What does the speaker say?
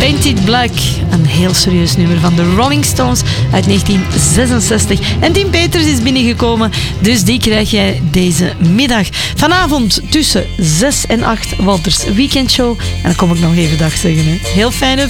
Painted Black, een heel serieus nummer van de Rolling Stones uit 1966. En Tim Peters is binnengekomen, dus die krijg jij deze middag. Vanavond tussen 6 en 8 Walters Weekendshow. En dan kom ik nog even dag zeggen. Hè. Heel fijne